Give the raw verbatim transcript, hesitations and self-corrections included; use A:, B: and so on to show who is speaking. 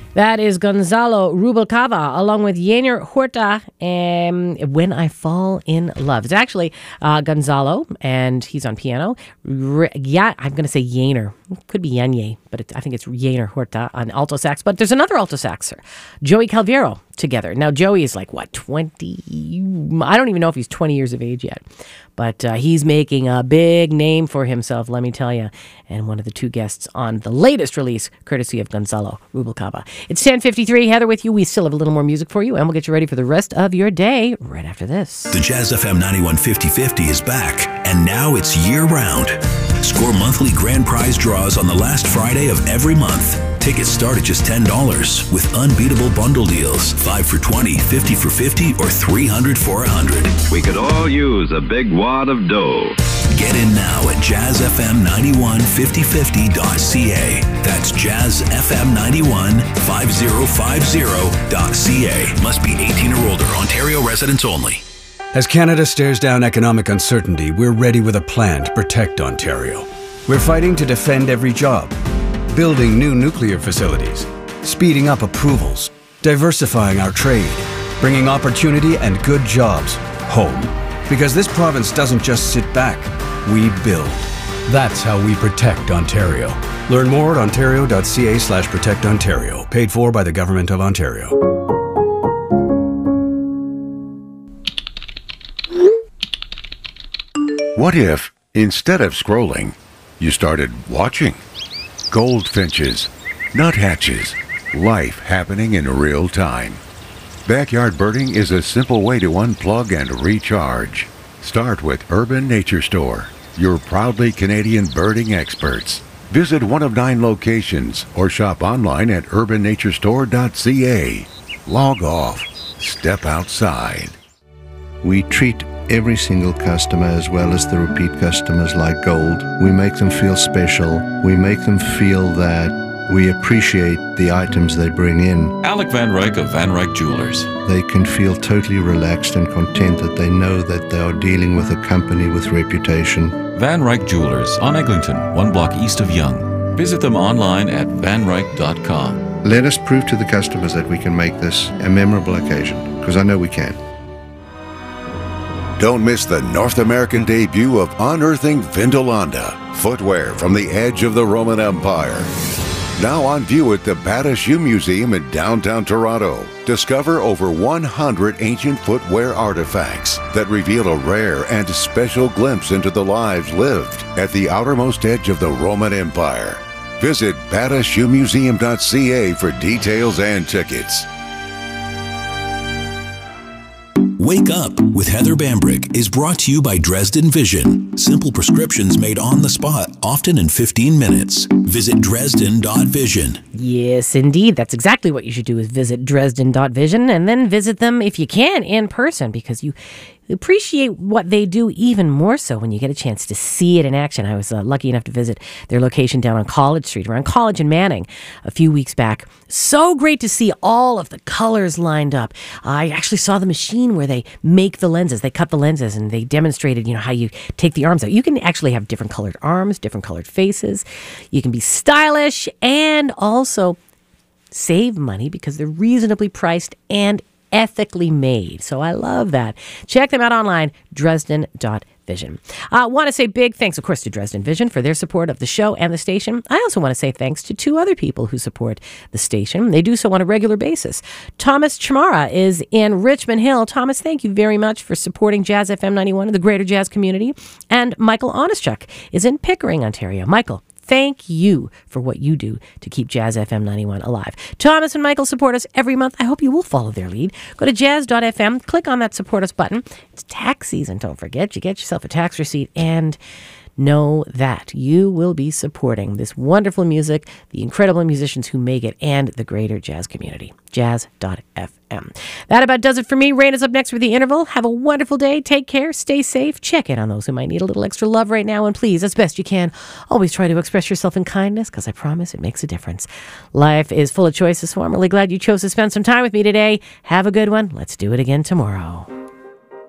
A: That is Gonzalo Rubalcaba, along with Yener Horta, um, When I Fall in Love. It's actually uh, Gonzalo, and he's on piano. R- yeah, I'm going to say Yener. Could be Yenye, but it, I think it's Yener Horta on alto sax. But there's another alto saxer, Joey Calviero, together. Now, Joey is like, what, twenty? I don't even know if he's twenty years of age yet. But uh, he's making a big name for himself, let me tell you. And one of the two guests on the latest release, courtesy of Gonzalo Rubalcaba. It's ten fifty-three. Heather with you. We still have a little more music for you, and we'll get you ready for the rest of your day right after this.
B: The Jazz F M ninety-one fifty fifty is back, and now it's year-round. Score monthly grand prize draws on the last Friday of every month. Tickets start at just ten dollars with unbeatable bundle deals. five for twenty, fifty for fifty, or three hundred for one hundred.
C: We could all use a big wad of dough.
B: Get in now at jazz f m ninety-one fifty fifty dot c a. That's jazz f m ninety-one fifty fifty dot c a. Must be eighteen or older. Ontario residents only.
D: As Canada stares down economic uncertainty, we're ready with a plan to protect Ontario. We're fighting to defend every job, building new nuclear facilities, speeding up approvals, diversifying our trade, bringing opportunity and good jobs home. Because this province doesn't just sit back, we build. That's how we protect Ontario. Learn more at ontario dot c a slash protect ontario. Paid for by the Government of Ontario.
E: What if, instead of scrolling, you started watching? Goldfinches, nuthatches, life happening in real time. Backyard birding is a simple way to unplug and recharge. Start with Urban Nature Store, your proudly Canadian birding experts. Visit one of nine locations or shop online at urban nature store dot c a. Log off. Step outside.
F: We treat every single customer as well as the repeat customers like gold. We make them feel special. We make them feel that we appreciate the items they bring in.
G: Alec Van Ryk of Van Ryk Jewelers.
F: They can feel totally relaxed and content that they know that they are dealing with a company with reputation.
G: Van Ryk Jewelers on Eglinton, one block east of Yonge. Visit them online at van ryk dot com.
F: Let us prove to the customers that we can make this a memorable occasion, because I know we can.
E: Don't miss the North American debut of Unearthing Vindolanda, footwear from the edge of the Roman Empire. Now on view at the Bata Shoe Museum in downtown Toronto. Discover over one hundred ancient footwear artifacts that reveal a rare and special glimpse into the lives lived at the outermost edge of the Roman Empire. Visit bata shoe museum dot c a for details and tickets.
B: Wake Up with Heather Bambrick is brought to you by Dresden Vision. Simple prescriptions made on the spot, often in fifteen minutes. Visit dresden dot vision.
A: Yes, indeed. That's exactly what you should do, is visit dresden dot vision, and then visit them, if you can, in person, because you appreciate what they do even more so when you get a chance to see it in action. I was uh, lucky enough to visit their location down on College Street, around College and Manning, a few weeks back. So great to see all of the colors lined up. I actually saw the machine where they make the lenses. They cut the lenses, and they demonstrated, you know, how you take the arms out. You can actually have different colored arms, different colored faces. You can be stylish and also save money because they're reasonably priced and ethically made. So I love that. Check them out online, dresden dot vision. I uh, want to say big thanks, of course, to Dresden Vision for their support of the show and the station. I also want to say thanks to two other people who support the station. They do so on a regular basis. Thomas Chamara is in Richmond Hill. Thomas, thank you very much for supporting Jazz F M ninety-one and the greater jazz community. And Michael Onischuk is in Pickering, Ontario. Michael, thank you for what you do to keep Jazz F M ninety-one alive. Thomas and Michael support us every month. I hope you will follow their lead. Go to jazz dot f m, click on that support us button. It's tax season, don't forget. You get yourself a tax receipt, and know that you will be supporting this wonderful music, the incredible musicians who make it, and the greater jazz community. jazz dot f m. That about does it for me. Rain is up next for The Interval. Have a wonderful day. Take care. Stay safe. Check in on those who might need a little extra love right now. And please, as best you can, always try to express yourself in kindness, because I promise it makes a difference. Life is full of choices, so I'm really glad you chose to spend some time with me today. Have a good one. Let's do it again tomorrow.